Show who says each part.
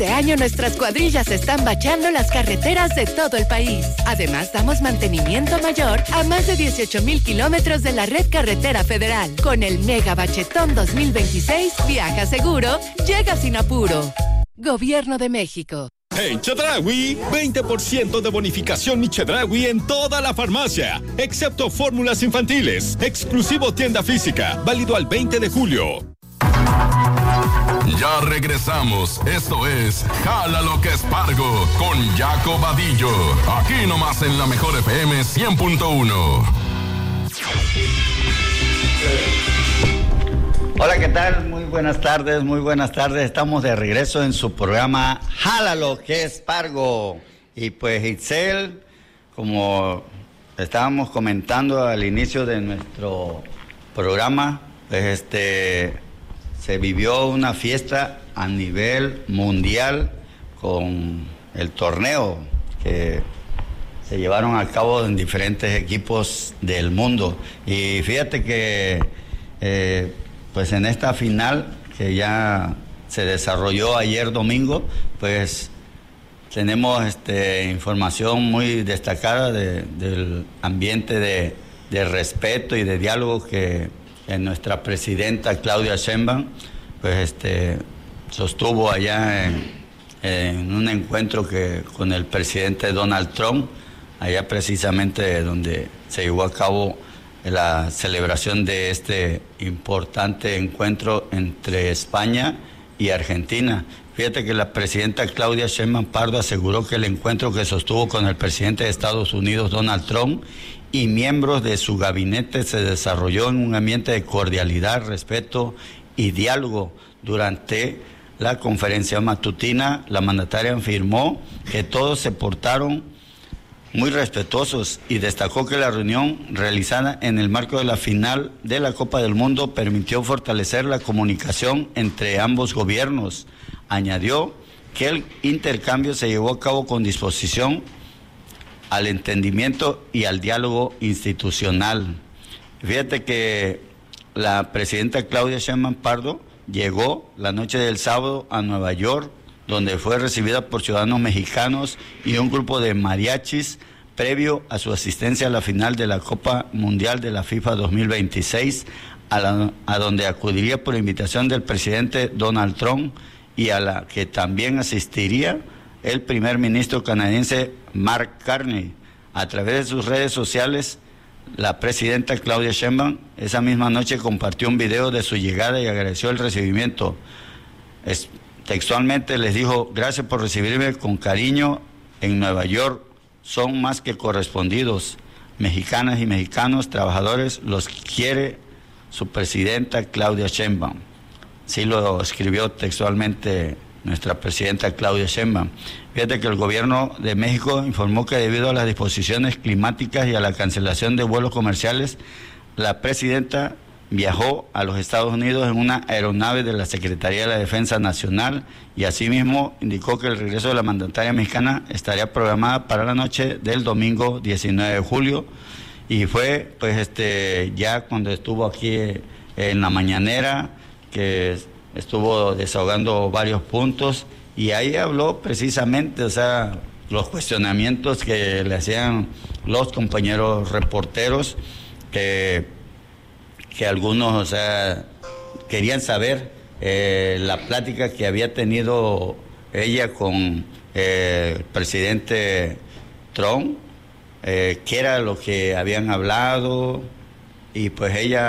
Speaker 1: Este año nuestras cuadrillas están bachando las carreteras de todo el país. Además, damos mantenimiento mayor a más de 18,000 kilómetros de la red carretera federal. Con el Mega Bachetón 2026, viaja seguro, llega sin apuro. Gobierno de México.
Speaker 2: En Chedraui, 20% de bonificación Mi Chedraui en toda la farmacia, excepto fórmulas infantiles. Exclusivo tienda física, válido al 20 de julio.
Speaker 3: Ya regresamos. Esto es Jala lo que es Pargo con Jaco Vadillo. Aquí nomás en la mejor FM 100.1.
Speaker 4: Hola, ¿qué tal? Muy buenas tardes, muy buenas tardes. Estamos de regreso en su programa Jala lo que es Pargo. Y pues Itzel, como estábamos comentando al inicio de nuestro programa, pues se vivió una fiesta a nivel mundial con el torneo que se llevaron a cabo en diferentes equipos del mundo. Y fíjate que pues en esta final que ya se desarrolló ayer domingo, pues tenemos información muy destacada del ambiente de respeto y de diálogo que nuestra presidenta Claudia Sheinbaum pues sostuvo allá en un encuentro con el presidente Donald Trump, allá precisamente donde se llevó a cabo la celebración de este importante encuentro entre España y Argentina. Fíjate que la presidenta Claudia Sheinbaum Pardo aseguró que el encuentro que sostuvo con el presidente de Estados Unidos, Donald Trump, y miembros de su gabinete se desarrolló en un ambiente de cordialidad, respeto y diálogo. Durante la conferencia matutina, la mandataria afirmó que todos se portaron muy respetuosos y destacó que la reunión realizada en el marco de la final de la Copa del Mundo permitió fortalecer la comunicación entre ambos gobiernos. Añadió que el intercambio se llevó a cabo con disposición al entendimiento y al diálogo institucional. Fíjate que la presidenta Claudia Sheinbaum Pardo llegó la noche del sábado a Nueva York, donde fue recibida por ciudadanos mexicanos y un grupo de mariachis previo a su asistencia a la final de la Copa Mundial de la FIFA 2026, a donde acudiría por invitación del presidente Donald Trump y a la que también asistiría el primer ministro canadiense Mark Carney. A través de sus redes sociales, la presidenta Claudia Sheinbaum esa misma noche compartió un video de su llegada y agradeció el recibimiento. Textualmente les dijo: gracias por recibirme con cariño en Nueva York, son más que correspondidos. Mexicanas y mexicanos, trabajadores, los quiere su presidenta Claudia Sheinbaum. Sí lo escribió textualmente nuestra presidenta Claudia Sheinbaum. Fíjate que el gobierno de México informó que debido a las disposiciones climáticas y a la cancelación de vuelos comerciales, la presidenta viajó a los Estados Unidos en una aeronave de la Secretaría de la Defensa Nacional y asimismo indicó que el regreso de la mandataria mexicana estaría programada para la noche del domingo 19 de julio. Y fue pues ya cuando estuvo aquí en la mañanera, que estuvo desahogando varios puntos, y ahí habló precisamente, los cuestionamientos que le hacían los compañeros reporteros, que algunos, querían saber la plática que había tenido ella con el presidente Trump, qué era lo que habían hablado, y pues ella